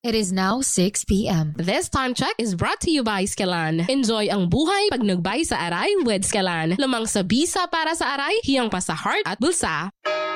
It is now 6 p.m. This time check is brought to you by Skelan. Enjoy ang buhay pag nagbay sa aray with Skelan. Lamang sa bisa para sa aray, hiyang pa sa heart at bulsa.